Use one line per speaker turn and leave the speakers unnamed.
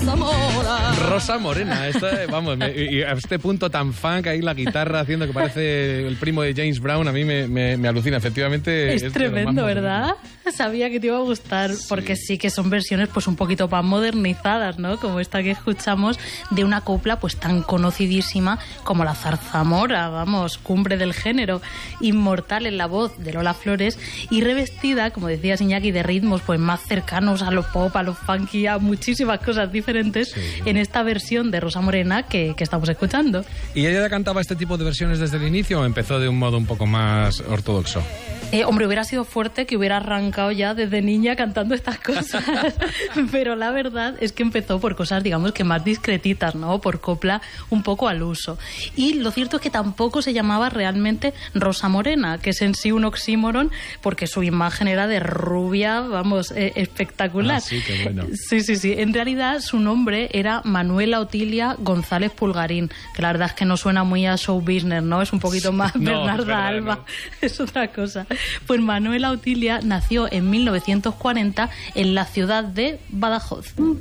Rosa Morena, vamos, y a este punto tan funk, ahí la guitarra haciendo que parece el primo de James Brown, a mí me alucina, efectivamente.
Es tremendo, ¿verdad? Sabía que te iba a gustar, sí. Porque sí que son versiones pues un poquito más modernizadas, ¿no? Como esta que escuchamos de una copla pues tan conocidísima como la zarzamora, vamos, cumbre del género, inmortal en la voz de Lola Flores y revestida, como decía Iñaki, de ritmos pues más cercanos a lo pop, a lo funky, a muchísimas cosas diferentes, sí, en esta versión de Rosa Morena que estamos escuchando.
¿Y ella ya cantaba este tipo de versiones desde el inicio o empezó de un modo un poco más ortodoxo?
Hombre, hubiera sido fuerte que hubiera arrancado ya desde niña cantando estas cosas, pero la verdad es que empezó por cosas, digamos, que más discretitas, ¿no? Por copla un poco al uso. Y lo cierto es que tampoco se llamaba realmente Rosa Morena, que es en sí un oxímoron, porque su imagen era de rubia, vamos, espectacular.
Ah, sí, qué bueno.
Sí. En realidad su nombre era Manuela Otilia González Pulgarín, que la verdad es que no suena muy a show business, ¿no? Es un poquito más Bernarda Alba, no. Es otra cosa. Pues Manuela Otilia nació en 1940 en la ciudad de Badajoz.